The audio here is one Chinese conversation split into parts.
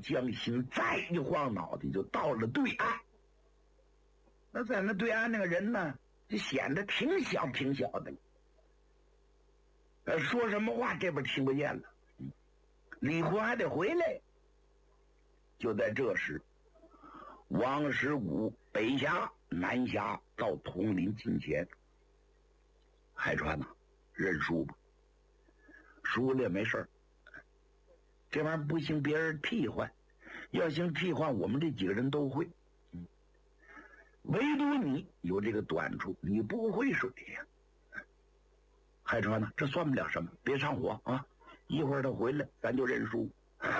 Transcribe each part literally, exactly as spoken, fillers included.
将心，再一晃脑袋就到了对岸。那在那对岸那个人呢，就显得挺小挺小的，呃，说什么话这边听不见了。李逵还得回来。就在这时，王师古北下南下到统领近前。海川呐、啊，认输吧，输了也没事儿。这玩意儿不行别人替换，要行替换我们这几个人都会。嗯，唯独你有这个短处，你不会水呀。海川呢，这算不了什么，别上火啊！一会儿他回来，咱就认输。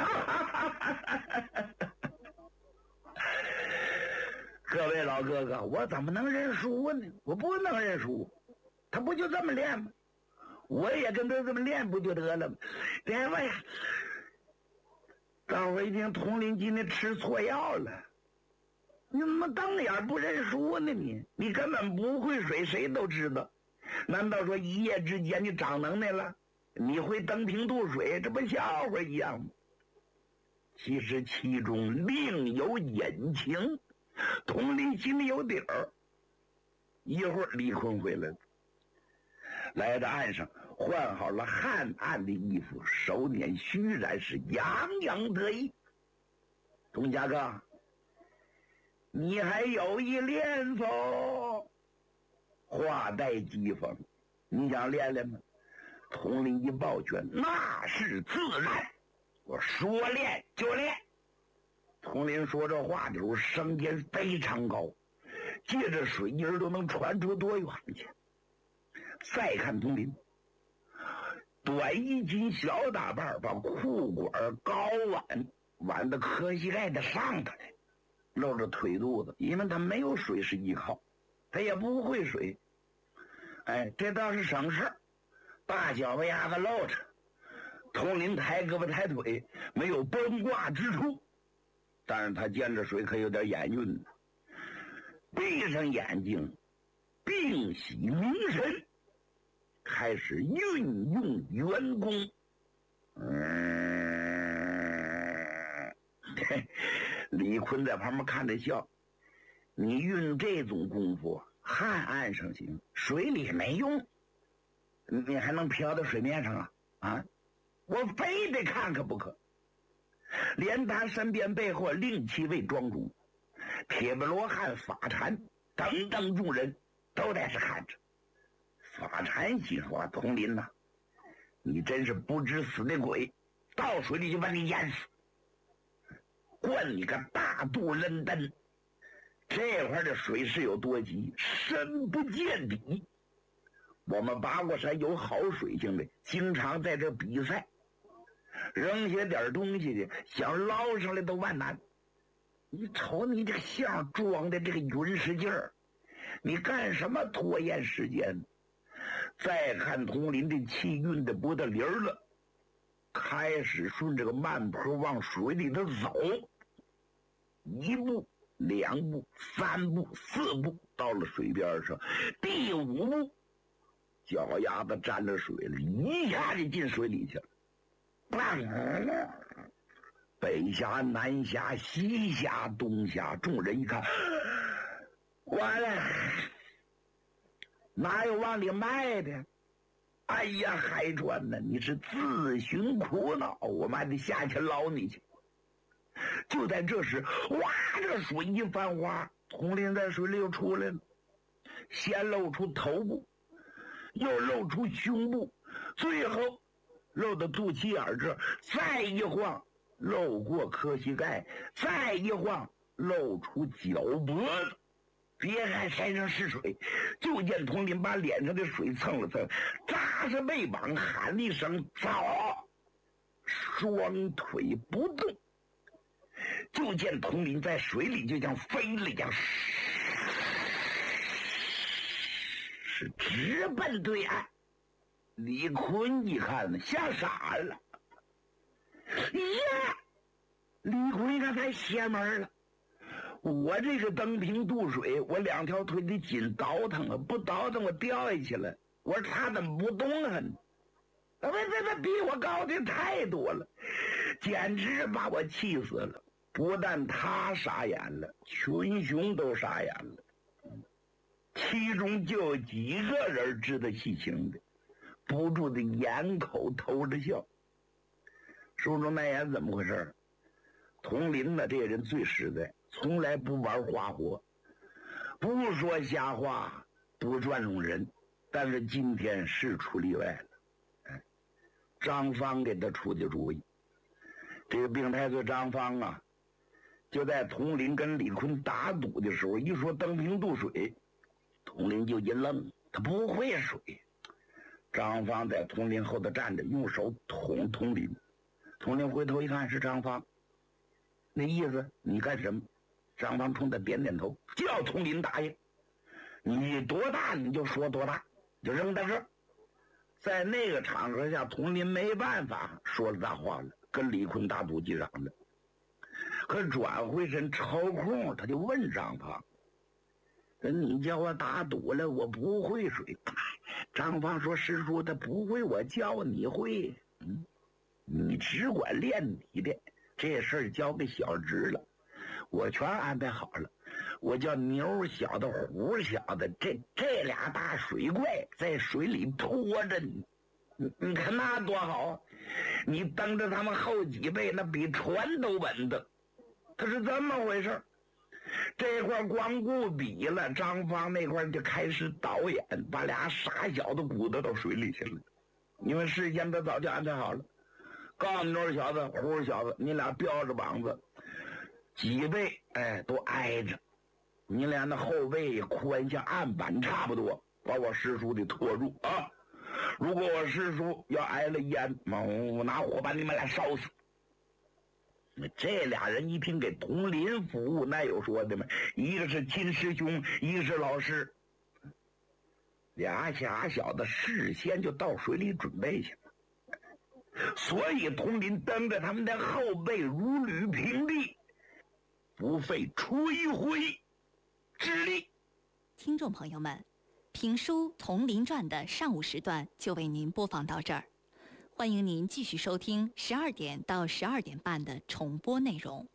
各位老哥哥，我怎么能认输呢？我不能认输，他不就这么练吗？我也跟他这么练不就得了吗？连吧呀，大伙一听统领今天吃错药了，你怎么瞪眼不认输呢？你你根本不会水，谁都知道。难道说一夜之间你长能耐了？你会登平渡水，这不笑话一样吗？其实其中另有隐情，统领心里有底儿。一会儿李逵回来了，来到岸上，换好了汉岸的衣服，手捻须髯，是洋洋得意。董家哥，你还有一练否？话带讥讽，你想练练吗？统领一抱拳，那是自然，我说练就练。统领说这话的时候声音非常高，借着水音都能传出多远去。再看统领，短衣襟小打扮，把裤管高挽挽到磕膝盖的上头来，露着腿肚子，因为他没有水是依靠，他也不会水。哎，这倒是省事，大脚巴丫子露着，统领抬胳膊抬腿，没有崩挂之处。但是他见着水可有点眼晕呢，闭上眼睛，屏息凝神，开始运用元功。嗯，李逵在旁边看着笑，你运这种功夫汉岸上行，水里没用，你还能飘到水面上啊？啊，我非得看看不可。连他身边背后另七位庄主，铁背罗汉、法禅等等众人都在这看着。法禅心说：“统领呐、啊，你真是不知死的鬼，到水里就把你淹死，灌你个大肚楞灯。这块的水势有多急，深不见底。我们八卦山有好水性的，经常在这比赛。”扔下点东西的，想捞上来都万难。你瞅你这个相装的这个匀实劲儿，你干什么拖延时间？再看统领这气运的不得灵了，开始顺这个慢坡往水里头走，一步两步三步四步，到了水边上，第五步脚丫子沾着水了，一下就进水里去了。北下南下西下东下，众人一看，完了，哪有往里迈的？哎呀，海川呢，你是自寻苦恼，我们还得下去捞你去。就在这时，哇，这水一翻花，统领在水里又出来了，先露出头部，又露出胸部，最后露到肚脐眼这，再一晃露过磕膝盖，再一晃露出脚脖子。别看身上是水，就见统领把脸上的水蹭了蹭，扎着背膀喊了一声走，双腿不动，就见统领在水里就像飞了一样，是直奔对岸。李逵一看呢，吓傻了。呀，李逵刚才邪门了。我这个登平渡水，我两条腿得紧倒腾啊，不倒腾我掉下去了。我说他怎么不动啊？啊，不不不，比我高的太多了。 简直把我气死了。不但他傻眼了，群雄都傻眼了。其中就有几个人知道细情的，不住的掩口偷着笑。书中那言怎么回事？佟林呢，这个人最实在，从来不玩花活，不说瞎话，不转弄人。但是今天是出例外了。哎，张芳给他出的主意。这个病太岁张芳啊，就在佟林跟李坤打赌的时候，一说登平渡水，佟林就一愣，他不会水。张芳在佟林后头站着，用手捅佟林。佟林回头一看是张芳，那意思你干什么？张芳冲他点点头，叫佟林答应。你多大你就说多大，就扔在这儿。在那个场合下，佟林没办法说了大话了，跟李坤打赌机上了。可转回身抽空，他就问张芳：“你叫我打赌了，我不会水。”张芳说：“师叔，他不会，我教你会。嗯，你只管练你的，这事儿交给小侄了，我全安排好了。我叫牛小子、虎小子，这这俩大水怪在水里拖着你，你你看那多好！你蹬着他们后几倍，那比船都稳当。”他是这么回事。这块光顾比了，张芳那块就开始导演，把俩傻小子鼓捣到水里去了。因为事先他早就安排好了，告诉牛小子、虎小子，你俩吊着膀子，脊背哎都挨着，你俩的后背宽像案板差不多，把我师叔的拖住啊！如果我师叔要挨了烟，我拿火把你们俩烧死。这俩人一听给佟林服务，那有说的吗？一个是亲师兄，一个是老师，俩傻小子事先就到水里准备去了，所以佟林蹬着他们的后背如履平地，不费吹灰之力。 听众朋友们，评书《佟林传》的上午时段就为您播放到这儿，欢迎您继续收听十二点到十二点半的重播内容。